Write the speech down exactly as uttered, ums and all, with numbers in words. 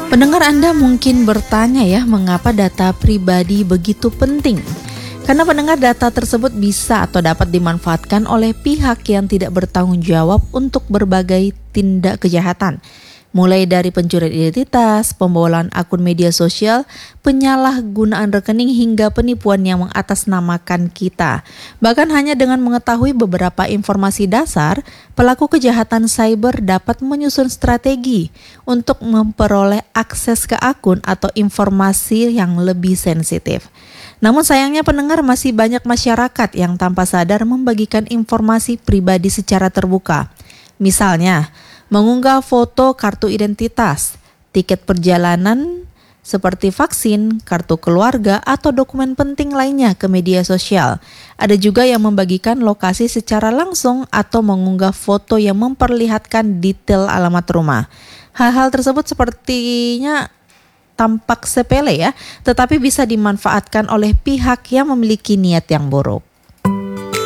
Pendengar Anda mungkin bertanya ya, mengapa data pribadi begitu penting? Karena pendengar data tersebut bisa atau dapat dimanfaatkan oleh pihak yang tidak bertanggung jawab untuk berbagai tindak kejahatan. Mulai dari pencurian identitas, pembobolan akun media sosial, penyalahgunaan rekening hingga penipuan yang mengatasnamakan kita. Bahkan hanya dengan mengetahui beberapa informasi dasar, pelaku kejahatan cyber dapat menyusun strategi untuk memperoleh akses ke akun atau informasi yang lebih sensitif. Namun sayangnya pendengar, masih banyak masyarakat yang tanpa sadar membagikan informasi pribadi secara terbuka. Misalnya, mengunggah foto kartu identitas, tiket perjalanan seperti vaksin, kartu keluarga, atau dokumen penting lainnya ke media sosial. Ada juga yang membagikan lokasi secara langsung atau mengunggah foto yang memperlihatkan detail alamat rumah. Hal-hal tersebut sepertinya tampak sepele ya, tetapi bisa dimanfaatkan oleh pihak yang memiliki niat yang buruk.